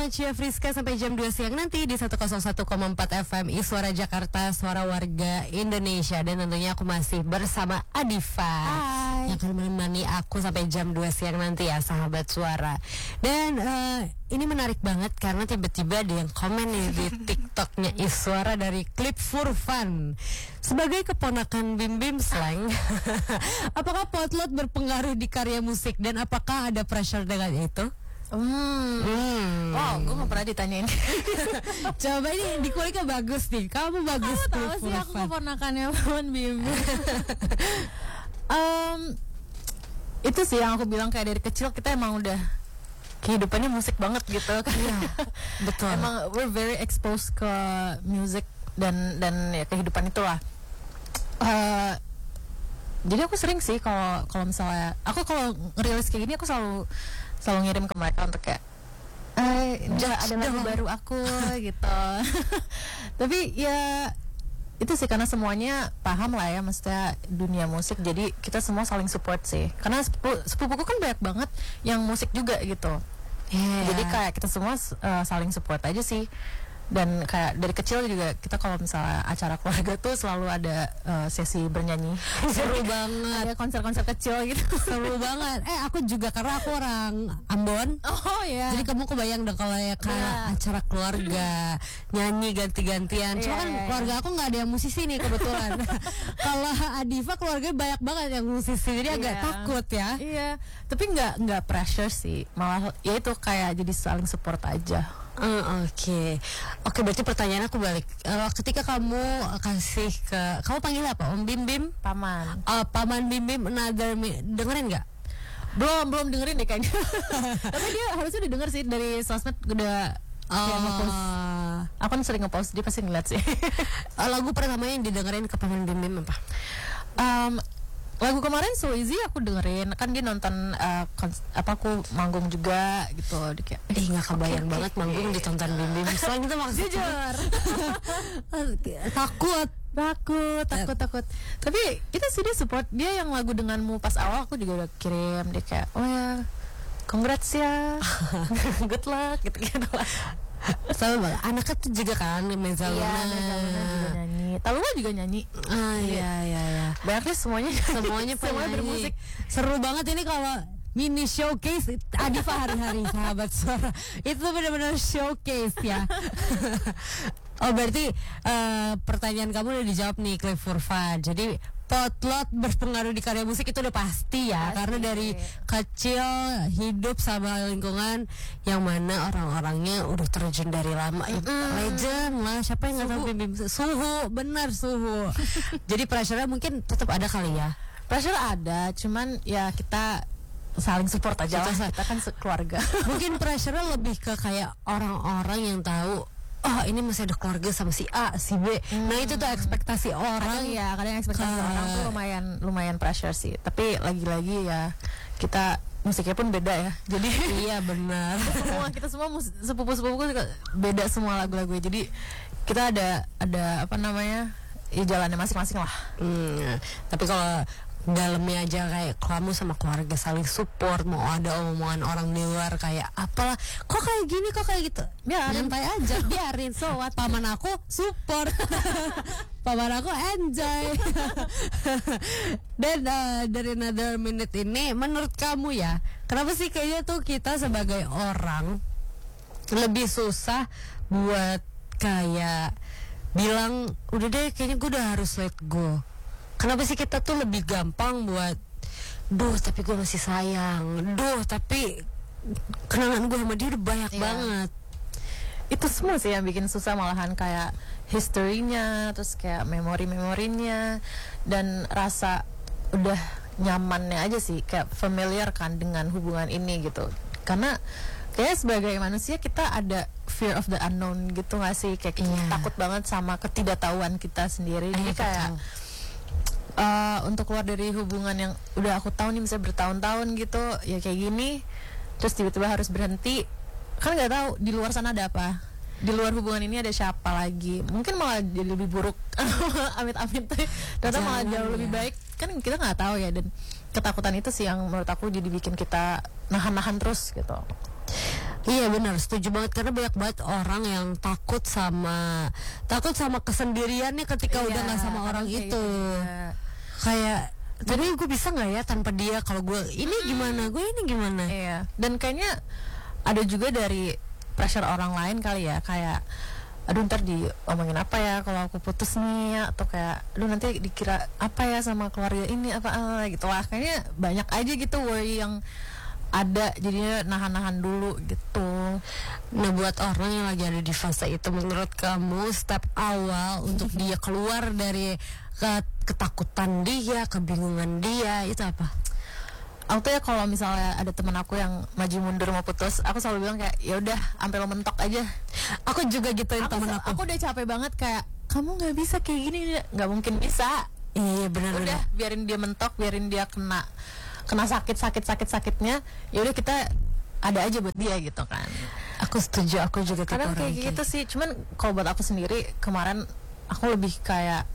sama Cia Friska sampai jam 2 siang nanti di 101,4 FM Suara Jakarta, Suara Warga Indonesia. Dan tentunya aku masih bersama Adifa. Hai. Yang akan menemani aku sampai jam 2 siang nanti ya, sahabat suara. Dan ini menarik banget karena tiba-tiba ada yang komen nih di TikToknya Iswara dari Clip for Fun. Sebagai keponakan Bim Bim Slang, apakah potlot berpengaruh di karya musik dan apakah ada pressure dengan itu? Wow, gue gak pernah ditanyain. Coba ini di kuliknya bagus nih. Kamu bagus. Kamu tahu sih aku keponakannya Bim Bim. Itu sih yang aku bilang, kayak dari kecil kita emang udah kehidupannya musik banget gitu kan. Iya, betul. Emang we're very exposed ke music dan ya kehidupan itulah. Jadi aku sering sih kalau misalnya aku kalau ngerilis kayak gini, aku selalu ngirim ke mereka untuk kayak ada lagu baru aku gitu. Tapi ya itu sih karena semuanya paham lah ya, maksudnya dunia musik, jadi kita semua saling support sih. Karena sepupuku kan banyak banget yang musik juga gitu. Jadi kayak kita semua saling support aja sih. Dan kayak dari kecil juga kita kalau misalnya acara keluarga tuh selalu ada sesi bernyanyi. Seru banget. Ada konser-konser kecil gitu. Seru banget. Aku juga karena aku orang Ambon. Oh ya. Jadi kamu kebayang dong kalau ya kayak acara keluarga nyanyi ganti-gantian. Cuma kan keluarga aku nggak ada yang musisi nih kebetulan. Kalau Adifa keluarganya banyak banget yang musisi, jadi agak takut ya. Iya. Tapi nggak pressure sih. Malah ya itu kayak jadi saling support aja. Oke, berarti pertanyaan aku balik. Ketika kamu kasih ke, kamu panggil apa? Om Bim Bim? Paman. Paman Bim Bim, dengerin nggak? Belum dengerin deh kayaknya. Tapi dia harusnya didengar sih, dari sosmed udah nge-post. Aku kan sering nge-post, dia pasti ngeliat sih. Lagu pertama yang didengerin ke Paman Bim Bim apa? Lagu kemarin So Easy aku dengerin, kan dia nonton aku manggung juga gitu. Dia kayak nggak kebayang banget manggung ditonton Bim Bim. Soalnya itu maksudnya takut. Tapi itu sih dia support. Dia yang lagu Denganmu pas awal aku juga udah kirim, dia kayak oh ya congrats ya, good luck gitu lah. Sama banget. Anaknya tuh juga kan Meza Luna. Iya, Meza Luna juga nyanyi. Talua juga nyanyi. Iya. Banyaknya semuanya bermusik. Seru banget ini kalau mini showcase Adifa hari-hari, sahabat suara. Itu benar-benar showcase ya. Berarti pertanyaan kamu udah dijawab nih, Clip for Fun. Jadi potlot berpengaruh di karya musik itu udah pasti ya. Karena dari kecil hidup sama lingkungan yang mana orang-orangnya udah terjun dari lama. Legend lah, siapa yang nggak tahu Bim Bim? Suhu. Jadi pressure-nya mungkin tetap ada kali ya. Pressure ada, cuman ya kita saling support aja lah. Kita kan keluarga. Mungkin pressure-nya lebih ke kayak orang-orang yang tahu, oh ini masih ada keluarga sama si A, si B. Nah itu tuh ekspektasi orang. Kadang ekspektasi orang tuh lumayan pressure sih. Tapi lagi-lagi ya kita musiknya pun beda ya. Jadi iya benar. kita semua sepupu-sepupu juga beda semua lagu-lagunya. Jadi kita ada apa namanya, jalannya masing-masing lah. Tapi kalau dalamnya aja kayak kamu sama keluarga saling support, mau ada omongan orang di luar kayak apalah, kok kayak gini, kok kayak gitu, nyantai aja, biarin. So what? Paman aku support. Paman aku enjoy. Dan dari Another Minute ini, menurut kamu ya, kenapa sih kayaknya tuh kita sebagai orang lebih susah buat kayak bilang udah deh kayaknya gue udah harus let go? Kenapa sih kita tuh lebih gampang buat tapi gue masih sayang, tapi kenangan gue sama dia udah banyak banget. Itu semua sih yang bikin susah, malahan kayak historinya, terus kayak memorinya, dan rasa udah nyamannya aja sih, kayak familiar kan dengan hubungan ini gitu. Karena kayak sebagai manusia kita ada fear of the unknown gitu gak sih, kayak kita takut banget sama ketidaktahuan kita sendiri. Jadi kayak untuk keluar dari hubungan yang udah aku tahu nih misalnya bertahun-tahun gitu ya kayak gini, terus tiba-tiba harus berhenti, kan nggak tahu di luar sana ada apa, di luar hubungan ini ada siapa lagi, mungkin malah jadi lebih buruk. Amit-amit ternyata malah jauh lebih baik, kan kita nggak tahu ya. Dan ketakutan itu sih yang menurut aku jadi bikin kita nahan-nahan terus gitu. Iya benar, setuju banget karena banyak banget orang yang takut sama kesendiriannya ketika udah nggak sama orang itu. Kayak tapi gue bisa nggak ya tanpa dia, kalau gue ini gimana, gue ini gimana. Iya. Dan kayaknya ada juga dari pressure orang lain kali ya, kayak aduh ntar diomongin apa ya kalau aku putus nih ya, atau kayak aduh nanti dikira apa ya sama keluarga ini apa gitu lah. Kayaknya banyak aja gitu worry yang ada, jadinya nahan-nahan dulu gitu. Nah buat orang yang lagi ada di fase itu, menurut kamu step awal untuk dia keluar dari ketakutan dia, kebingungan dia itu apa? Aku tuh ya kalau misalnya ada teman aku yang maju mundur mau putus, aku selalu bilang kayak ya udah sampai lo mentok aja. Aku juga gituin temen aku. Aku udah capek banget kayak kamu nggak bisa kayak gini, nggak mungkin bisa. Iya benar. Udah biarin dia mentok, biarin dia kena sakitnya, ya udah kita ada aja buat dia gitu kan. Aku setuju, aku juga kadang kayak gitu sih. Cuman kalau buat aku sendiri kemarin aku lebih kayak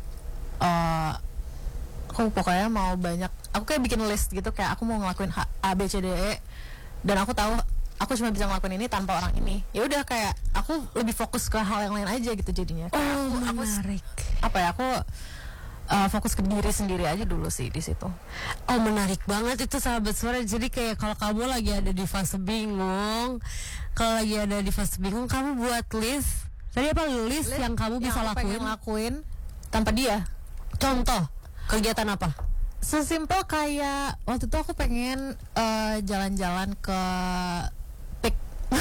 aku pokoknya mau banyak, aku kayak bikin list gitu, kayak aku mau ngelakuin A B C D E, dan aku tahu aku cuma bisa ngelakuin ini tanpa orang ini. Ya udah kayak aku lebih fokus ke hal yang lain aja gitu jadinya. Oh menarik. Aku fokus ke diri sendiri aja dulu sih di situ. Oh menarik banget itu sahabat suara. Jadi kayak kalau kamu lagi ada di fase bingung, kamu buat list. Tadi apa list yang kamu bisa lakuin tanpa dia. Contoh kegiatan apa? Sesimpel kayak waktu itu aku pengen jalan-jalan ke Pik.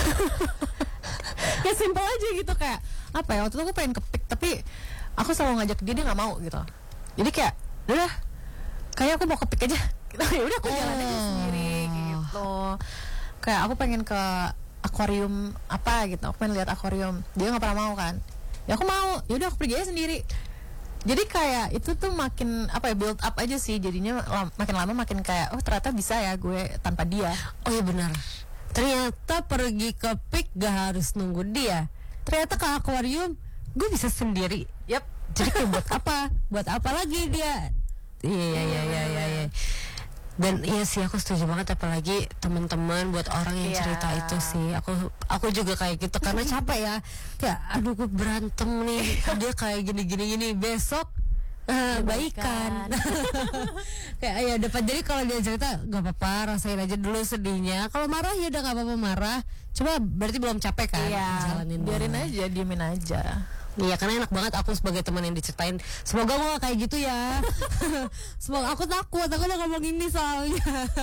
Ya simpel aja gitu, kayak apa ya, waktu itu aku pengen ke Pik tapi aku selalu ngajak dia nggak mau gitu. Jadi kayak udah kayak aku mau ke Pik aja. Ya udah aku jalan aja sendiri gitu. Kayak aku pengen ke akuarium apa gitu, aku pengen lihat akuarium, dia nggak pernah mau kan, ya aku mau, ya udah aku pergi aja sendiri. Jadi kayak itu tuh makin apa ya, build up aja sih jadinya, makin lama makin kayak oh ternyata bisa ya gue tanpa dia. Oh iya benar, ternyata pergi ke Pik gak harus nunggu dia, ternyata ke akuarium gue bisa sendiri. Yap. Jadi kayak buat apa lagi dia. Iya. Dan iya sih aku setuju banget, apalagi teman-teman buat orang yang cerita itu sih. Aku juga kayak gitu karena capek ya. Kayak aduh gue berantem nih. Dia kayak gini besok baikan. Kayak ya dapat, jadi kalau dia cerita nggak apa-apa, rasain aja dulu sedihnya. Kalau marah ya udah nggak apa-apa marah. Cuma berarti belum capek kan? Iya. Biarin aja, diemin aja. Iya karena enak banget aku sebagai teman yang diceritain. Semoga gue gak kayak gitu ya. Semoga, aku takut udah ngomong ini soalnya.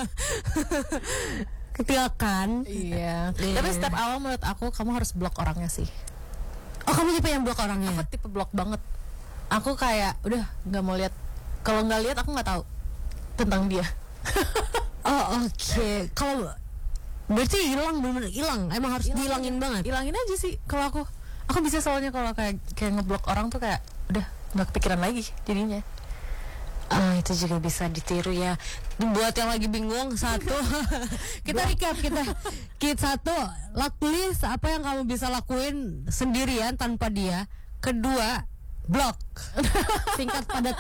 Ketiakan. Iya. Tapi step awal menurut aku kamu harus blok orangnya sih. Oh kamu tipe yang blok orangnya? Aku tipe blok banget. Aku kayak udah nggak mau lihat. Kalau nggak lihat aku nggak tahu tentang dia. Oh oke. Kalau berarti bener-bener hilang. Emang harus dihilangin banget. Hilangin aja sih kalau aku. Aku bisa soalnya kalau kayak ngeblok orang tuh kayak udah nggak kepikiran lagi jadinya. Itu juga bisa ditiru ya. Buat yang lagi bingung, satu kita recap, kita satu, list apa yang kamu bisa lakuin sendirian tanpa dia. Kedua, blok. Singkat padat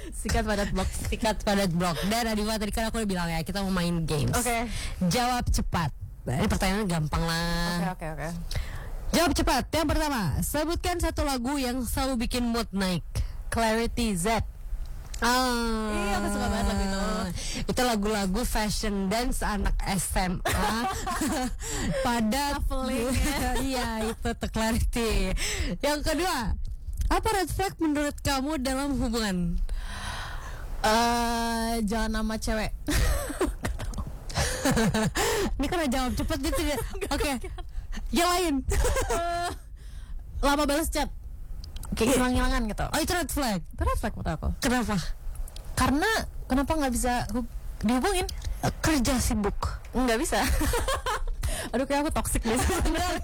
blok. Dan Adifa tadi kan aku udah bilang ya kita mau main games. Oke. Jawab cepat. Ini pertanyaannya gampang lah. Oke. Jawab cepat. Yang pertama, sebutkan satu lagu yang selalu bikin mood naik. Clarity Z. Iya, aku suka banget lagu itu. Itu lagu-lagu fashion dance anak SMA. Pada iya, itu tuh Clarity. Yang kedua, apa red flag menurut kamu dalam hubungan? Jangan nama cewek. Ini kan jawab cepat gitu ya. Oke. Yang lain. Lama balas chat, kayak hilang-hilangan gitu. Oh itu red flag. Itu red flag menurut aku. Kenapa? Karena kenapa nggak bisa dihubungin? Kerja sibuk. Nggak bisa. Aduh kayak aku toxic deh sebenarnya.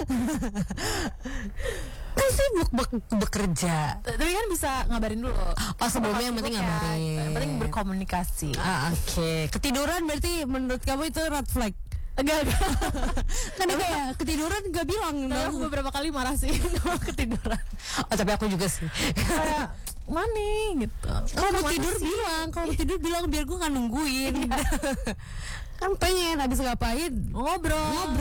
Kan sibuk bekerja. Tapi kan bisa ngabarin dulu. Oh sebelumnya yang penting ngabarin. Yang penting berkomunikasi. Oke. Ketiduran berarti menurut kamu itu red flag? Enggak. Kan dia kayak ketiduran gak bilang. Tapi aku beberapa kali marah sih kalau ketiduran. Oh tapi aku juga sih. Kayak mana gitu. Kalau mau tidur bilang, biar gue gak nungguin. kan pengen habis ngapain Ngobrol.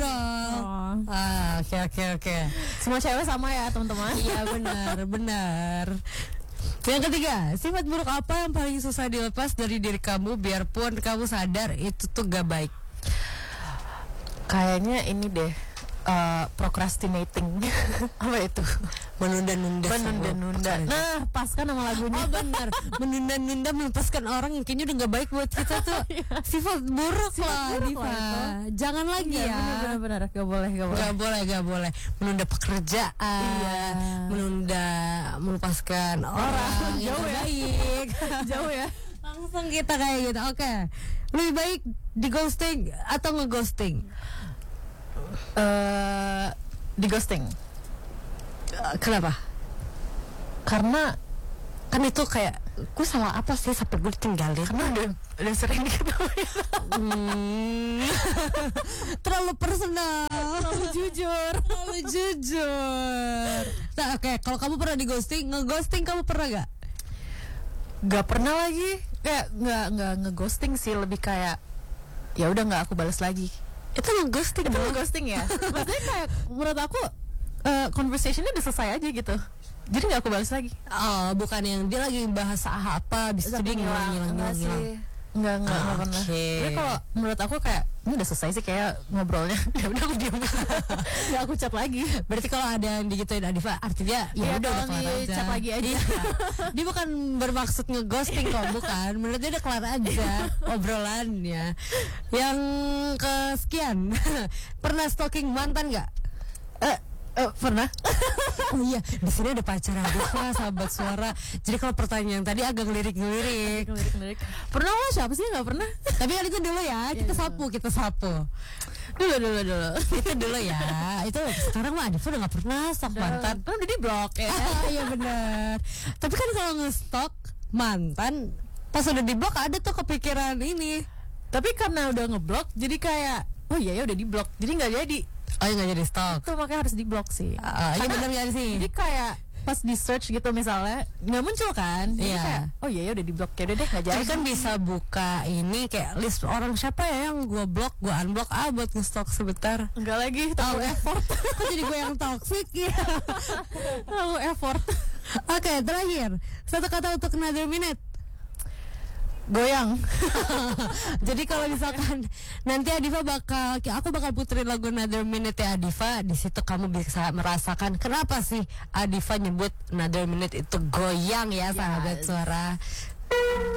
Oke. Semua cewek sama ya teman-teman. Iya benar. Yang ketiga, sifat buruk apa yang paling susah dilepas dari diri kamu biarpun kamu sadar itu tuh gak baik? Kayaknya ini deh, procrastinating. Apa itu? Menunda-nunda. Nah, pas kan sama lagunya. Oh benar, menunda-nunda melepaskan orang yang kayaknya udah gak baik buat kita tuh. Sifat buruk lah, Diva. Jangan lagi ya. Benar. Gak boleh. Gak boleh. Menunda pekerjaan, menunda melepaskan orang yang Jauh ya. baik. Jauh ya. Langsung kita kayak gitu. Oke. Lebih baik di ghosting atau ngeghosting? Di ghosting. Kenapa? Karena Kan itu kayak gue salah apa sih sampai gue tinggalin? karena udah sering diketahui. Terlalu personal, Terlalu jujur. Nah, oke, kalau kamu pernah di ghosting, ngeghosting kamu pernah gak? Gak pernah lagi. Kayak nggak ngeghosting sih, lebih kayak ya udah nggak aku balas lagi. Itu ngeghosting Itu dong. ghosting ya. Maksudnya kayak menurut aku conversationnya udah selesai aja gitu. Jadi nggak aku balas lagi. Oh, bukan yang dia lagi bahas apa, habis itu dia ngilang. Enggak pernah. Oke. Tapi kalau menurut aku kayak ini udah selesai sih kayak ngobrolnya. Ya udah aku diam. Nggak aku chat lagi. Berarti kalau ada yang digituin Adifa, artinya Ya ya udah kalau kelar aja. di-chat lagi aja. Iya. Dia bukan bermaksud ngeghosting kok, bukan. Menurut dia udah kelar aja obrolannya. Yang kesekian, pernah stalking mantan nggak? Pernah. Oh iya, di sini ada pacar Adifa, sahabat suara. Jadi kalau pertanyaan tadi agak ngelirik-ngelirik. Pernah lah, siapa sih nggak pernah? Tapi kan itu dulu ya, kita sapu. Dulu. Itu dulu ya. Itu sekarang mah Adifa udah nggak pernah stok mantan. Kan udah di blok ya. Iya benar. Tapi kan kalau nge-stalk mantan pas udah di blok ada tuh kepikiran ini. Tapi karena udah ngeblok, jadi kayak oh iya ya udah di blok, jadi nggak jadi. Oh ya nggak jadi stalk. Itu makanya harus di blok sih. Iya benar nggak sih? Jadi kayak pas di search gitu misalnya nggak muncul kan. Jadi Iya. kayak, oh iya ya udah di blok, ya udah deh nggak jadi. Tapi kan bisa buka ini kayak list orang siapa ya yang gue blok, gue unblock buat nge-stalk sebentar. Enggak lagi, terlalu effort. Kok jadi gue yang toxic ya? Terlalu effort. Oke, terakhir satu kata untuk another minute. Goyang. Jadi kalau misalkan nanti Adifa aku bakal puterin lagu Another Minute ya Adifa, di situ kamu bisa merasakan kenapa sih Adifa nyebut Another Minute itu goyang ya sahabat suara.